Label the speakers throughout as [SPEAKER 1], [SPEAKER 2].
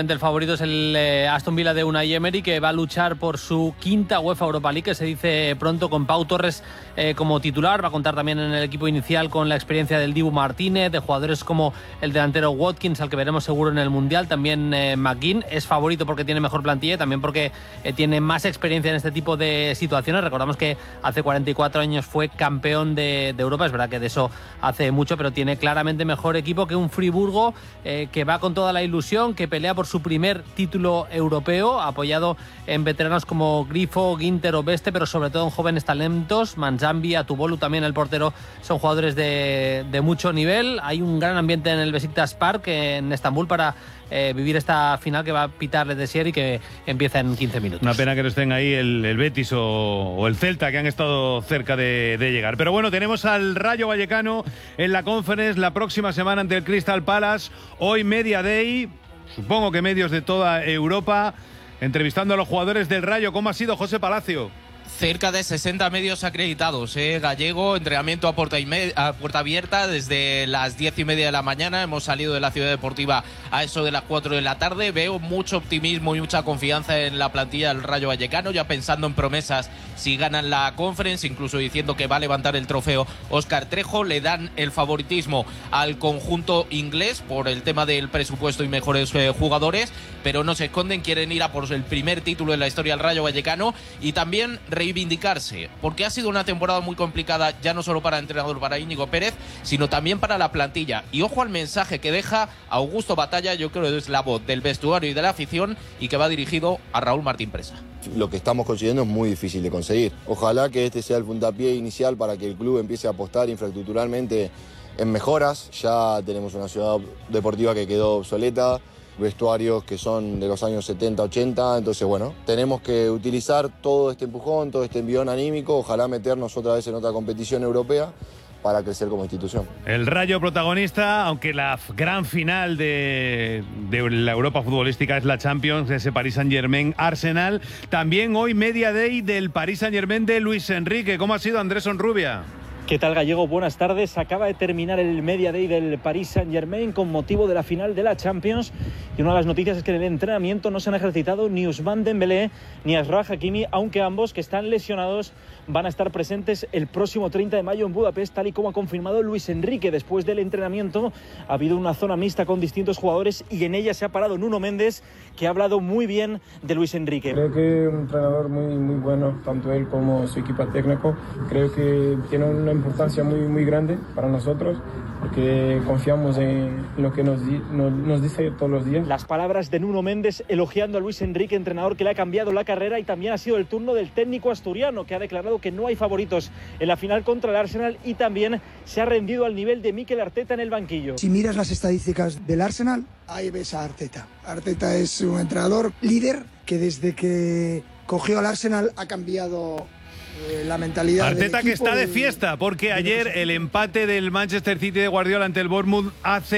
[SPEAKER 1] El favorito es el Aston Villa de Unai Emery, que va a luchar por su quinta UEFA Europa League, que se dice pronto, con Pau Torres como titular. Va a contar también en el equipo inicial con la experiencia del Dibu Martínez, de jugadores como el delantero Watkins, al que veremos seguro en el Mundial. También McGinn es favorito porque tiene mejor plantilla y también porque tiene más experiencia en este tipo de situaciones. Recordamos que hace 44 años fue campeón de Europa, es verdad que de eso hace mucho, pero tiene claramente mejor equipo que un Friburgo que va con toda la ilusión, que pelea por su primer título europeo, apoyado en veteranos como Grifo, Ginter o Beste, pero sobre todo en jóvenes talentos. Manzambi, Atubolu, también el portero, son jugadores de mucho nivel. Hay un gran ambiente en el Besiktas Park en Estambul para vivir esta final que va a pitar Le Desier y que empieza en 15 minutos.
[SPEAKER 2] Una pena que no estén ahí el Betis o el Celta, que han estado cerca de llegar. Pero bueno, tenemos al Rayo Vallecano en la Conference la próxima semana ante el Crystal Palace. Hoy Media Day, supongo que medios de toda Europa, entrevistando a los jugadores del Rayo. ¿Cómo ha sido, José Palacio?
[SPEAKER 3] Cerca de 60 medios acreditados, Gallego, entrenamiento a puerta abierta desde las 10:30 de la mañana. Hemos salido de la ciudad deportiva a eso de las 4 de la tarde. Veo mucho optimismo y mucha confianza en la plantilla del Rayo Vallecano, ya pensando en promesas si ganan la Conference, incluso diciendo que va a levantar el trofeo Óscar Trejo. Le dan el favoritismo al conjunto inglés por el tema del presupuesto y mejores jugadores, pero no se esconden, quieren ir a por el primer título en la historia del Rayo Vallecano y también reivindicarse, porque ha sido una temporada muy complicada, ya no solo para el entrenador, para Íñigo Pérez, sino también para la plantilla. Y ojo al mensaje que deja Augusto Batalla, yo creo que es la voz del vestuario y de la afición, y que va dirigido a Raúl Martín Presa.
[SPEAKER 4] Lo que estamos consiguiendo es muy difícil de conseguir. Ojalá que este sea el puntapié inicial para que el club empiece a apostar infraestructuralmente en mejoras. Ya tenemos una ciudad deportiva que quedó obsoleta, vestuarios que son de los años 70, 80, entonces bueno, tenemos que utilizar todo este empujón, todo este envión anímico, ojalá meternos otra vez en otra competición europea para crecer como institución.
[SPEAKER 2] El Rayo protagonista, aunque la gran final de la Europa futbolística es la Champions, ese Paris Saint-Germain-Arsenal. También hoy Media Day del Paris Saint-Germain de Luis Enrique. ¿Cómo ha sido, Andrés Onrubia?
[SPEAKER 5] ¿Qué tal, Gallego? Buenas tardes. Acaba de terminar el Media Day del Paris Saint-Germain con motivo de la final de la Champions. Y una de las noticias es que en el entrenamiento no se han ejercitado ni Ousmane Dembélé ni Achraf Hakimi, aunque ambos, que están lesionados, van a estar presentes el próximo 30 de mayo en Budapest, tal y como ha confirmado Luis Enrique. Después del entrenamiento ha habido una zona mixta con distintos jugadores y en ella se ha parado Nuno Méndez, que ha hablado muy bien de Luis Enrique.
[SPEAKER 6] Creo que es un entrenador muy bueno, tanto él como su equipo técnico. Creo que tiene una importancia muy grande para nosotros, porque confiamos en lo que nos dice todos los días.
[SPEAKER 5] Las palabras de Nuno Méndez elogiando a Luis Enrique, entrenador que le ha cambiado la carrera, y también ha sido el turno del técnico asturiano, que ha declarado que no hay favoritos en la final contra el Arsenal, y también se ha rendido al nivel de Mikel Arteta en el banquillo.
[SPEAKER 7] Si miras las estadísticas del Arsenal, ahí ves a Arteta. Arteta es un entrenador líder que desde que cogió al Arsenal ha cambiado la mentalidad.
[SPEAKER 2] Arteta, que está de fiesta porque ayer el empate del Manchester City de Guardiola ante el Bournemouth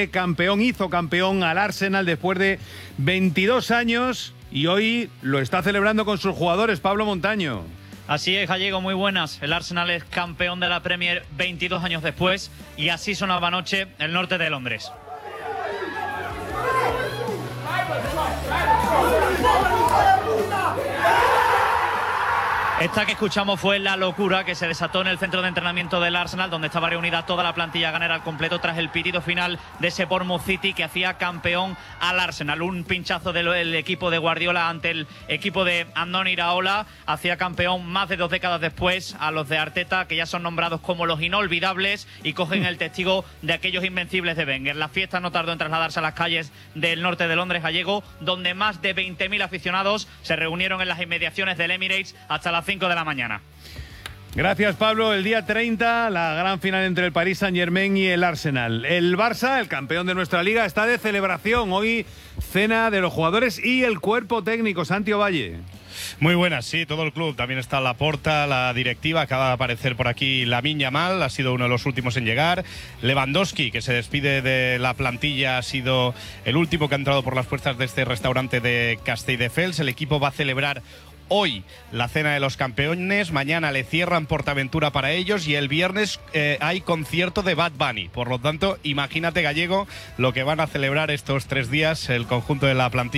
[SPEAKER 2] hizo campeón al Arsenal después de 22 años y hoy lo está celebrando con sus jugadores. Pablo Montaño.
[SPEAKER 8] Así es, Gallego, muy buenas. El Arsenal es campeón de la Premier 22 años después y así sonaba anoche el norte de Londres. Esta que escuchamos fue la locura que se desató en el centro de entrenamiento del Arsenal, donde estaba reunida toda la plantilla ganera al completo tras el pitido final de ese Bournemouth City que hacía campeón al Arsenal. Un pinchazo del equipo de Guardiola ante el equipo de Andoni Iraola hacía campeón más de 2 décadas después a los de Arteta, que ya son nombrados como los inolvidables y cogen el testigo de aquellos invencibles de Wenger. La fiesta no tardó en trasladarse a las calles del norte de Londres, Gallego, donde más de 20.000 aficionados se reunieron en las inmediaciones del Emirates hasta las 5 de la mañana.
[SPEAKER 2] Gracias, Pablo. El día 30, la gran final entre el Paris Saint-Germain y el Arsenal. El Barça, el campeón de nuestra liga, está de celebración. Hoy cena de los jugadores y el cuerpo técnico. Santi Ovalle.
[SPEAKER 9] Muy buenas, sí, todo el club. También está Laporta, la directiva. Acaba de aparecer por aquí Lamine Yamal, ha sido uno de los últimos en llegar. Lewandowski, que se despide de la plantilla, ha sido el último que ha entrado por las puertas de este restaurante de Castelldefels. El equipo va a celebrar hoy la cena de los campeones, mañana le cierran Portaventura para ellos y el viernes hay concierto de Bad Bunny. Por lo tanto, imagínate, Gallego, lo que van a celebrar estos 3 días el conjunto de la plantilla.